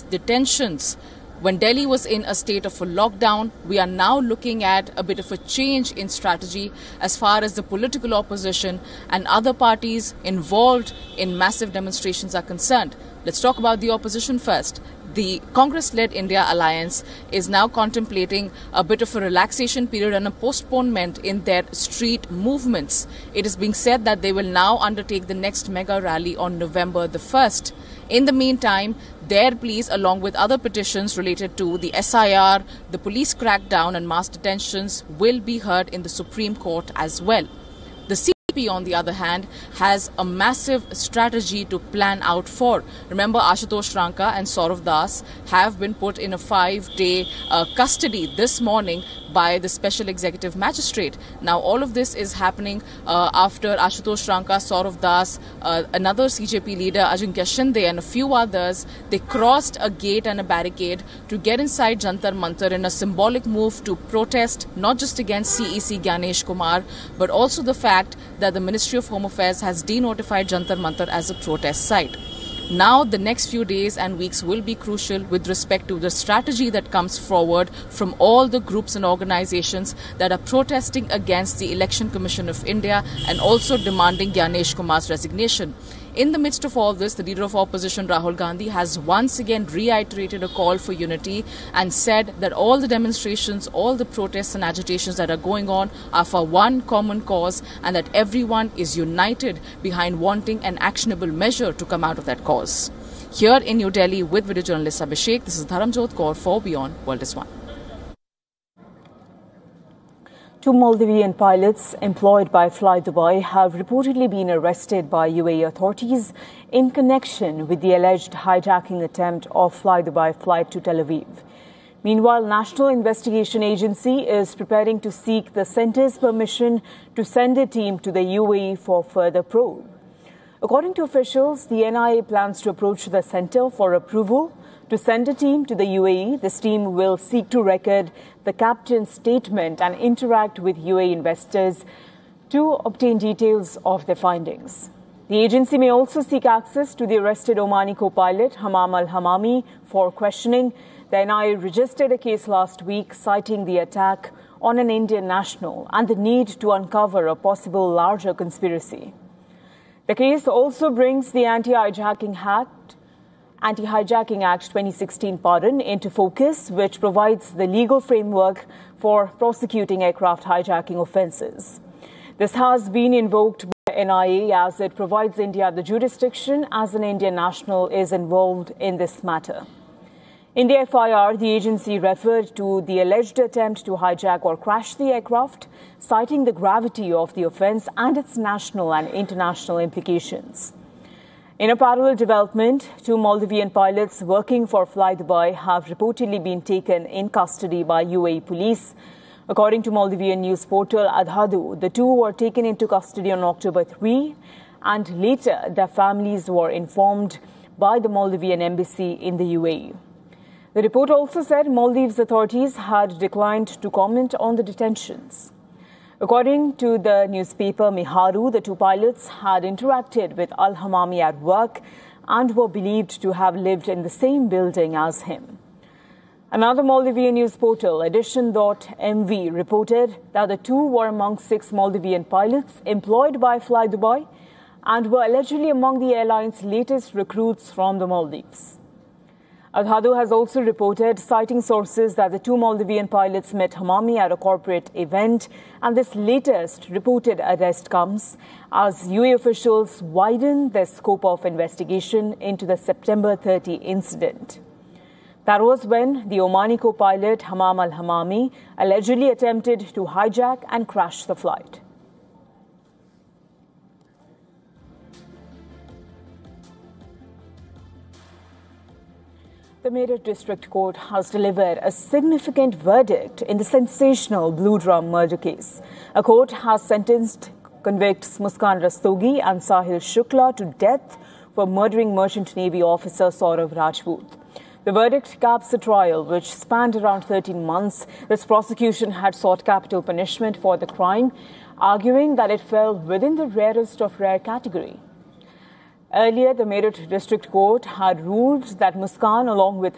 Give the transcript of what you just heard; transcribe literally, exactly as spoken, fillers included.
detentions. When Delhi was in a state of a lockdown, we are now looking at a bit of a change in strategy as far as the political opposition and other parties involved in massive demonstrations are concerned. Let's talk about the opposition first. The Congress-led India Alliance is now contemplating a bit of a relaxation period and a postponement in their street movements. It is being said that they will now undertake the next mega rally on November the first. In the meantime, their pleas, along with other petitions related to the S I R, the police crackdown and mass detentions, will be heard in the Supreme Court as well. The C P, on the other hand, has a massive strategy to plan out for. Remember, Ashutosh Ranka and Saurav Das have been put in a five-day uh, custody this morning by the Special Executive Magistrate. Now, all of this is happening uh, after Ashutosh Ranka, Saurav Das, uh, another C J P leader, Ajinkya Shinde, and a few others, they crossed a gate and a barricade to get inside Jantar Mantar in a symbolic move to protest not just against C E C Gyanesh Kumar, but also the fact that the Ministry of Home Affairs has denotified Jantar Mantar as a protest site. Now, the next few days and weeks will be crucial with respect to the strategy that comes forward from all the groups and organizations that are protesting against the Election Commission of India and also demanding Gyanesh Kumar's resignation. In the midst of all this, the leader of opposition, Rahul Gandhi, has once again reiterated a call for unity and said that all the demonstrations, all the protests and agitations that are going on are for one common cause and that everyone is united behind wanting an actionable measure to come out of that cause. Here in New Delhi with video journalist Abhishek, this is Dharamjot Kaur for Beyond World is One. Two Maldivian pilots employed by Fly Dubai have reportedly been arrested by U A E authorities in connection with the alleged hijacking attempt of Fly Dubai flight to Tel Aviv. Meanwhile, National Investigation Agency is preparing to seek the centre's permission to send a team to the U A E for further probe. According to officials, the N I A plans to approach the centre for approval to send a team to the U A E. This team will seek to record the captain's statement and interact with U A E investors to obtain details of their findings. The agency may also seek access to the arrested Omani co-pilot Hammam al-Hammami for questioning. The N I A registered a case last week citing the attack on an Indian national and the need to uncover a possible larger conspiracy. The case also brings the Anti-Hijacking Act Anti-Hijacking Act twenty sixteen pardon into focus, which provides the legal framework for prosecuting aircraft hijacking offences. This has been invoked by N I A as it provides India the jurisdiction as an Indian national is involved in this matter. In the F I R, the agency referred to the alleged attempt to hijack or crash the aircraft, citing the gravity of the offence and its national and international implications. In a parallel development, two Maldivian pilots working for Fly Dubai have reportedly been taken in custody by U A E police. According to Maldivian news portal Adhadu, the two were taken into custody on October third, and later their families were informed by the Maldivian embassy in the U A E. The report also said Maldives authorities had declined to comment on the detentions. According to the newspaper Miharu, the two pilots had interacted with al-Hammami at work and were believed to have lived in the same building as him. Another Maldivian news portal, edition dot M V, reported that the two were among six Maldivian pilots employed by Fly Dubai and were allegedly among the airline's latest recruits from the Maldives. Adhadu has also reported, citing sources, that the two Maldivian pilots met Hammami at a corporate event, and this latest reported arrest comes as U A E officials widen their scope of investigation into the September thirtieth incident. That was when the Omani co-pilot Hammam al-Hammami allegedly attempted to hijack and crash the flight. The Meerut District Court has delivered a significant verdict in the sensational Blue Drum murder case. A court has sentenced convicts Muskan Rastogi and Sahil Shukla to death for murdering Merchant Navy officer Saurav Rajput. The verdict caps the trial, which spanned around thirteen months. This prosecution had sought capital punishment for the crime, arguing that it fell within the rarest of rare category. Earlier, the Meerut District Court had ruled that Muskan, along with